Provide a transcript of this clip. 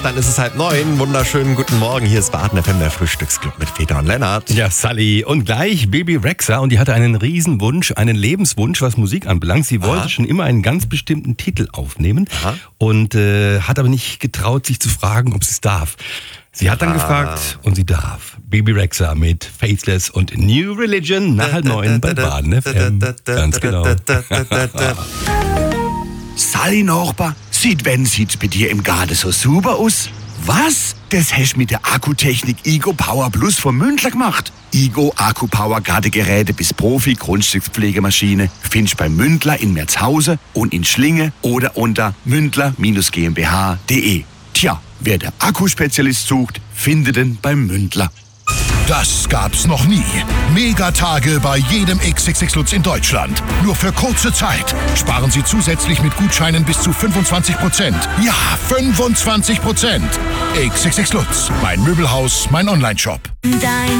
Dann ist es 8:30. Wunderschönen guten Morgen. Hier ist Baden FM, der Frühstücksclub mit Peter und Lennart. Ja, Sally. Und gleich Bibi Rexha. Und die hatte einen Riesenwunsch, einen Lebenswunsch, was Musik anbelangt. Sie wollte schon immer einen ganz bestimmten Titel aufnehmen. Und hat aber nicht getraut, sich zu fragen, ob sie es darf. Sie hat dann gefragt und sie darf. Bibi Rexha mit Faithless und New Religion nach 8:30 bei Baden FM. Ganz genau. Sally Nachbar, sieht's bei dir im Garten so super aus? Was? Das hast du mit der Akkutechnik Igo Power Plus von Mündler gemacht. Igo Akku Power Gartengeräte bis Profi Grundstückspflegemaschine findest bei Mündler in Merzhausen und in Schlinge oder unter mündler-gmbh.de. Tja, wer der Akkuspezialist sucht, findet ihn beim Mündler. Das gab's noch nie. Megatage bei jedem XXX Lutz in Deutschland. Nur für kurze Zeit. Sparen Sie zusätzlich mit Gutscheinen bis zu 25%. Ja, 25%. XXX Lutz. Mein Möbelhaus, mein Onlineshop. Dein